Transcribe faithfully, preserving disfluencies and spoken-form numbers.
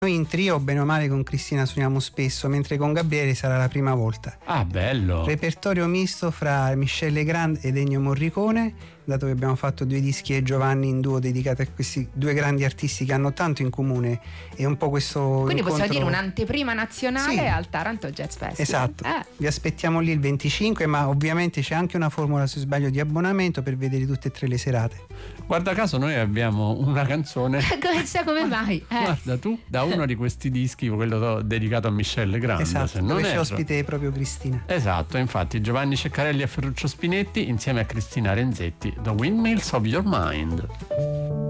Noi in trio, bene o male, con Cristina suoniamo spesso, mentre con Gabriele sarà la prima volta. Ah, bello! Repertorio misto fra Michel Legrand ed Ennio Morricone, dato che abbiamo fatto due dischi e Giovanni in duo dedicati a questi due grandi artisti che hanno tanto in comune, e un po' questo Quindi incontro... possiamo dire un'anteprima nazionale, sì, al Taranto Jazz Festival. Esatto, eh. vi aspettiamo lì il venticinque, ma ovviamente c'è anche una formula, se sbaglio, di abbonamento per vedere tutte e tre le serate. Guarda caso noi abbiamo una canzone Chissà come mai, eh. Guarda tu, da uno di questi dischi, quello dedicato a Michel Legrand, esatto, se non dove c'è erro. ospite proprio Cristina. Esatto, infatti Giovanni Ceccarelli e Ferruccio Spinetti insieme a Cristina Renzetti, The Windmills of Your Mind.